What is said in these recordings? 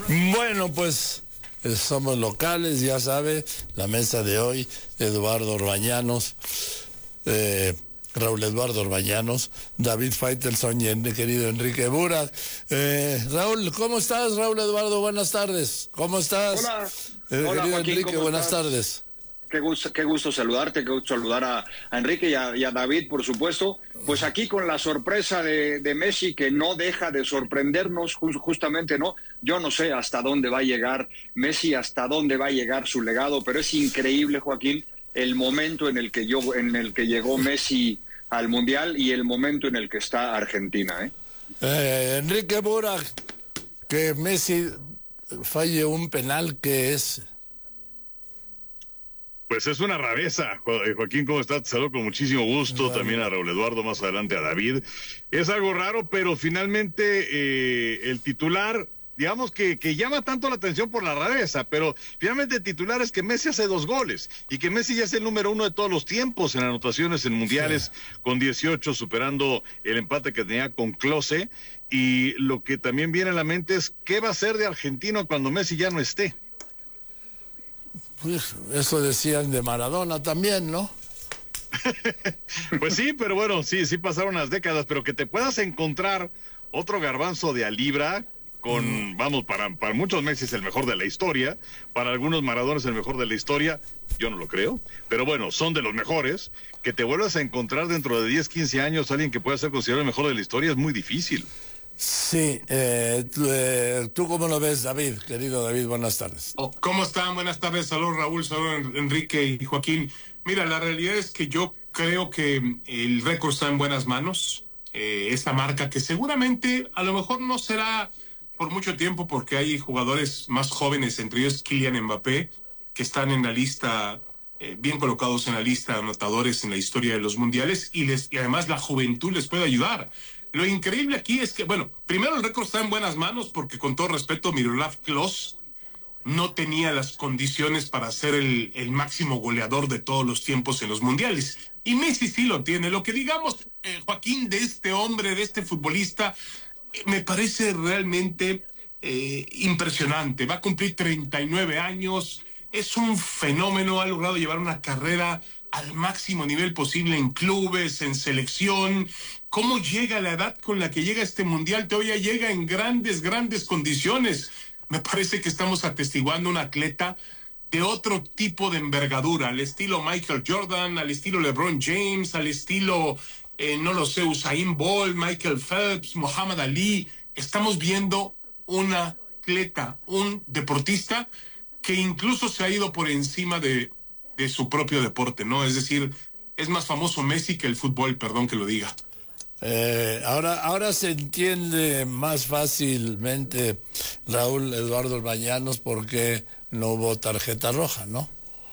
Bueno, pues somos locales, ya sabe, la mesa de hoy, Eduardo Orbañanos, Raúl Eduardo Orbañanos, David Faitelson y el querido Enrique Burak. Raúl, ¿cómo estás? Raúl Eduardo, buenas tardes. ¿Cómo estás? Hola, Querido Joaquín, Enrique, buenas tardes. Qué gusto saludarte, qué gusto saludar a Enrique y a David, por supuesto. Pues aquí con la sorpresa de Messi, que no deja de sorprendernos, justamente, ¿no? Yo no sé hasta dónde va a llegar Messi, hasta dónde va a llegar su legado, pero es increíble, Joaquín, el momento en el que llegó Messi al Mundial y el momento en el que está Argentina, Enrique Burak, que Messi falle un penal, que es... Pues es una rareza. Joaquín, ¿cómo estás? Te saludo con muchísimo gusto. Bueno. También a Raúl Eduardo, más adelante a David. Es algo raro, pero finalmente el titular, digamos que llama tanto la atención por la rareza, pero finalmente el titular es que Messi hace 2 goles y que Messi ya es el número 1 de todos los tiempos en anotaciones en mundiales, sí, con 18, superando el empate que tenía con Klose. Y lo que también viene a la mente es qué va a ser de Argentina cuando Messi ya no esté. Pues eso decían de Maradona también, ¿no? Pues sí, pero bueno, sí pasaron las décadas, pero que te puedas encontrar otro Garbanzo de a libra con, vamos, para muchos Messi es el mejor de la historia, para algunos Maradona es el mejor de la historia, yo no lo creo, pero bueno, son de los mejores. Que te vuelvas a encontrar dentro de 10, 15 años alguien que pueda ser considerado el mejor de la historia es muy difícil. Sí, ¿tú cómo lo ves, David? Querido David, buenas tardes. ¿Cómo están? Buenas tardes, saludos Raúl, saludos Enrique y Joaquín. Mira, la realidad es que yo creo que el récord está en buenas manos. Esta marca que seguramente a lo mejor no será por mucho tiempo porque hay jugadores más jóvenes, entre ellos Kylian Mbappé, que están en la lista, bien colocados en la lista de anotadores en la historia de los mundiales y además la juventud les puede ayudar. Lo increíble aquí es que, bueno, primero el récord está en buenas manos porque, con todo respeto, Miroslav Klose no tenía las condiciones para ser el máximo goleador de todos los tiempos en los mundiales. Y Messi sí lo tiene. Lo que digamos, Joaquín, de este hombre, de este futbolista, me parece realmente impresionante. Va a cumplir 39 años, es un fenómeno, ha logrado llevar una carrera al máximo nivel posible en clubes, en selección. ¿Cómo llega la edad con la que llega este mundial? Todavía llega en grandes condiciones. Me parece que estamos atestiguando un atleta de otro tipo de envergadura, al estilo Michael Jordan, al estilo LeBron James, al estilo, no lo sé, Usain Bolt, Michael Phelps, Muhammad Ali. Estamos viendo un atleta, un deportista que incluso se ha ido por encima de su propio deporte, ¿no? Es decir, es más famoso Messi que el fútbol, perdón que lo diga. Ahora se entiende más fácilmente, Raúl Eduardo Orbañanos, por qué no hubo tarjeta roja, ¿no?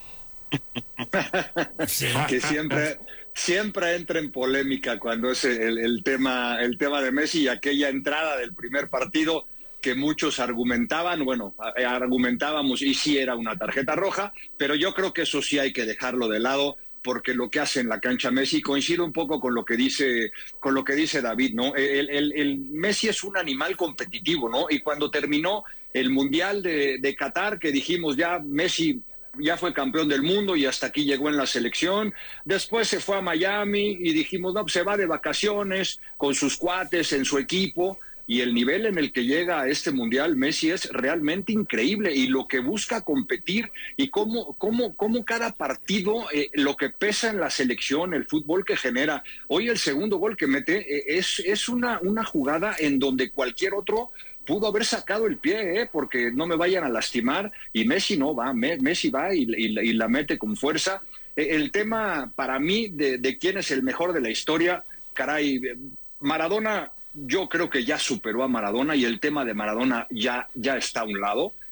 Sí. Que siempre entra en polémica cuando es el tema de Messi y aquella entrada del primer partido que muchos argumentábamos y sí era una tarjeta roja, pero yo creo que eso sí hay que dejarlo de lado, porque lo que hace en la cancha Messi coincide un poco con lo que dice David, ¿no? El Messi es un animal competitivo, ¿no? Y cuando terminó el Mundial de Qatar, que dijimos ya Messi ya fue campeón del mundo y hasta aquí llegó en la selección, después se fue a Miami y dijimos, no, pues se va de vacaciones con sus cuates en su equipo. Y el nivel en el que llega a este mundial Messi es realmente increíble, y lo que busca competir y cómo cada partido, lo que pesa en la selección, el fútbol que genera. Hoy el segundo gol que mete es una jugada en donde cualquier otro pudo haber sacado el pie, porque no me vayan a lastimar, y Messi no va, Messi va y la mete con fuerza. El tema para mí de quién es el mejor de la historia, caray, Maradona. Yo creo que ya superó a Maradona y el tema de Maradona ya está a un lado.